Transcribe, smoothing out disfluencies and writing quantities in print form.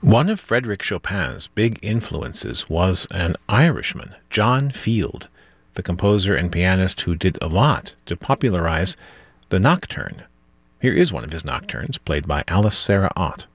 One of Frédéric Chopin's big influences was an Irishman, John Field, the composer and pianist who did a lot to popularize the nocturne. Here is one of his nocturnes, played by Alice Sarah Ott.